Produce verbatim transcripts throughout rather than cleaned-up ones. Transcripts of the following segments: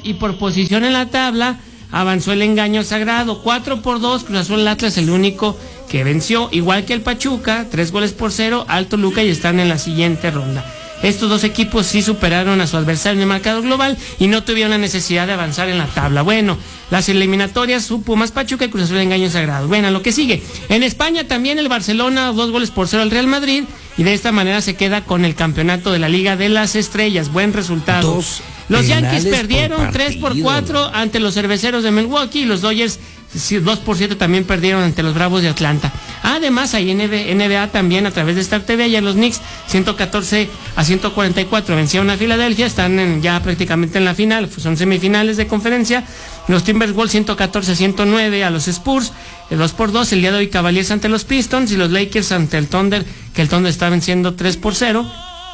y por posición en la tabla avanzó el Engaño Sagrado. cuatro por dos, Cruz Azul Atlas el único que venció, igual que el Pachuca, tres goles por cero al Toluca y están en la siguiente ronda. Estos dos equipos sí superaron a su adversario en el marcador global y no tuvieron la necesidad de avanzar en la tabla. Bueno, las eliminatorias, su Pumas Pachuca y Cruz Azul Engaño Sagrado. Bueno, lo que sigue. En España también el Barcelona, dos goles por cero al Real Madrid, y de esta manera se queda con el campeonato de la Liga de las Estrellas. Buen resultado. Dos los Yankees por perdieron tres por cuatro ante los Cerveceros de Milwaukee y los Dodgers dos por siete también perdieron ante los Bravos de Atlanta. Además hay N B A también a través de Star T V. Ayer los Knicks ciento catorce a ciento cuarenta y cuatro vencieron a Filadelfia, están en, ya prácticamente en la final, son semifinales de conferencia. Los Timberwolves ciento catorce a ciento nueve a los Spurs, dos por dos. El día de hoy Cavaliers ante los Pistons y los Lakers ante el Thunder, que el Thunder está venciendo tres por cero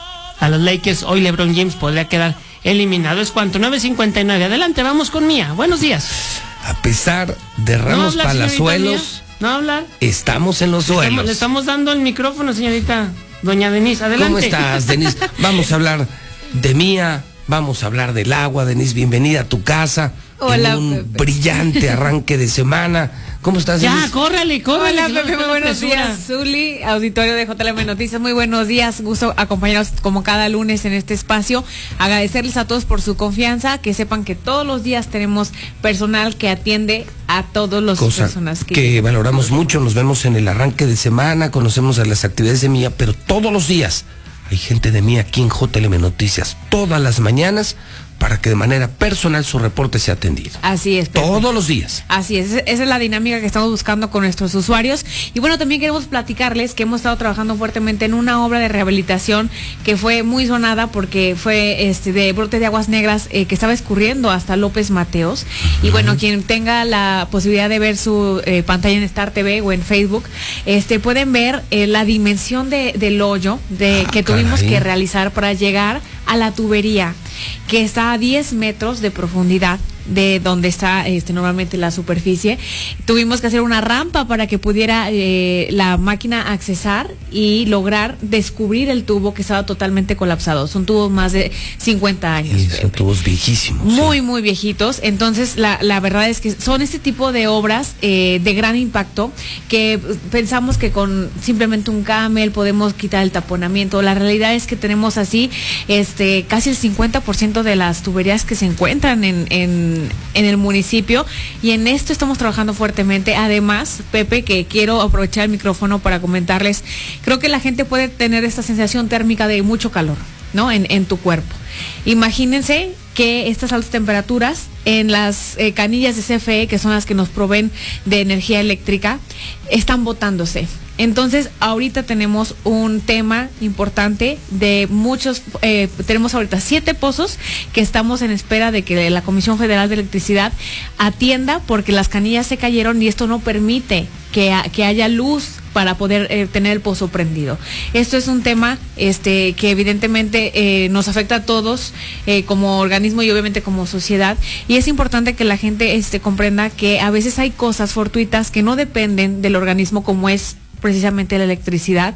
a los Lakers. Hoy LeBron James podría quedar eliminado. Es cuanto, nueve cincuenta y nueve. Adelante, vamos con Mía. Buenos días. A pesar de Ramos ¿No hablar, Palazuelos, no hablar. Estamos en los suelos. Estamos, le estamos dando el micrófono, señorita doña Denise. Adelante. ¿Cómo estás, Denise? Vamos a hablar de Mía, vamos a hablar del agua. Denise, bienvenida a tu casa. Hola, en un Pepe. brillante arranque de semana. ¿Cómo estás, Ya, Denise? córrele, córrele. Hola, Pepe, muy buenos días, Zuli, auditorio de J L M Noticias, muy buenos días, gusto acompañarnos como cada lunes en este espacio, agradecerles a todos por su confianza, que sepan que todos los días tenemos personal que atiende a todos los Cosa personas que, que valoramos mucho, nos vemos en el arranque de semana, conocemos a las actividades de Mía, pero todos los días hay gente de Mía aquí en J L M Noticias, todas las mañanas, para que de manera personal su reporte sea atendido. Así es, Pepe. Todos los días. Así es, esa es la dinámica que estamos buscando con nuestros usuarios. Y bueno, también queremos platicarles que hemos estado trabajando fuertemente en una obra de rehabilitación que fue muy sonada porque fue este de brote de aguas negras eh, que estaba escurriendo hasta López Mateos. Uh-huh. Y bueno, quien tenga la posibilidad de ver su eh, pantalla en Star T V o en Facebook, este pueden ver eh, la dimensión de, del hoyo de, ah, que tuvimos caray. que realizar para llegar a la tubería, que está a diez metros de profundidad de donde está este normalmente la superficie. Tuvimos que hacer una rampa para que pudiera eh, la máquina accesar y lograr descubrir el tubo que estaba totalmente colapsado. Son tubos más de cincuenta años. Y son tubos viejísimos. Muy, sí. muy viejitos. Entonces, la, la verdad es que son este tipo de obras eh, de gran impacto que pensamos que con simplemente un camel podemos quitar el taponamiento. La realidad es que tenemos así este casi el cincuenta por ciento de las tuberías que se encuentran en, en en el municipio, y en esto estamos trabajando fuertemente. Además, Pepe, que quiero aprovechar el micrófono para comentarles, creo que la gente puede tener esta sensación térmica de mucho calor, ¿no? En, en tu cuerpo. Imagínense que estas altas temperaturas en las eh, canillas de C F E, que son las que nos proveen de energía eléctrica, están botándose. Entonces, ahorita tenemos un tema importante de muchos, eh, tenemos ahorita siete pozos que estamos en espera de que la Comisión Federal de Electricidad atienda, porque las canillas se cayeron y esto no permite que, ha, que haya luz para poder eh, tener el pozo prendido. Esto es un tema este que evidentemente eh, nos afecta a todos eh, como organismo y obviamente como sociedad, y es importante que la gente este comprenda que a veces hay cosas fortuitas que no dependen del organismo, como es precisamente la electricidad,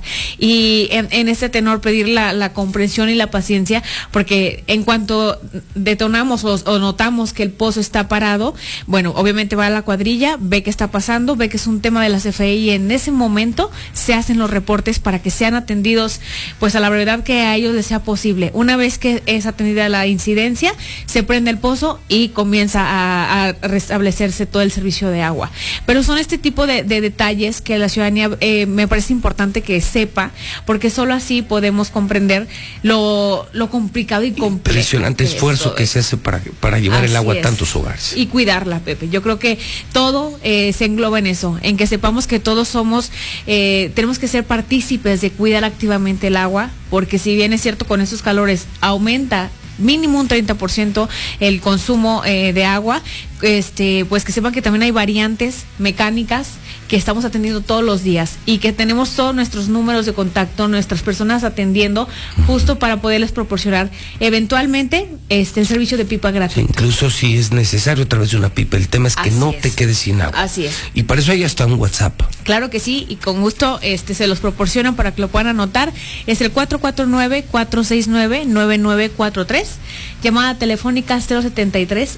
y en, en este tenor pedir la, la comprensión y la paciencia, porque en cuanto detonamos o, o notamos que el pozo está parado, bueno, obviamente va a la cuadrilla, ve qué está pasando, ve que es un tema de la C F E, y en ese momento se hacen los reportes para que sean atendidos pues a la brevedad que a ellos les sea posible. Una vez que es atendida la incidencia, se prende el pozo y comienza a, a restablecerse todo el servicio de agua. Pero son este tipo de, de detalles que la ciudadanía eh, me parece importante que sepa, porque solo así podemos comprender lo, lo complicado y complejo. Impresionante esfuerzo que se hace para, para llevar el agua a tantos hogares. Y cuidarla, Pepe. Yo creo que todo eh, se engloba en eso, en que sepamos que todos somos, eh, tenemos que ser partícipes de cuidar activamente el agua, porque si bien es cierto, con esos calores aumenta mínimo un treinta por ciento el consumo eh, de agua, este, pues que sepan que también hay variantes mecánicas que estamos atendiendo todos los días y que tenemos todos nuestros números de contacto, nuestras personas atendiendo, justo para poderles proporcionar eventualmente este el servicio de pipa gratuito. Sí, incluso si es necesario a través de una pipa. El tema es que Así no es. te quedes sin agua. Así es. Y para eso hay hasta un WhatsApp. Claro que sí, y con gusto este se los proporcionan para que lo puedan anotar. Es el cuatro cuatro nueve, cuatro seis nueve, nueve nueve cuatro tres. Llamada telefónica cero setenta y tres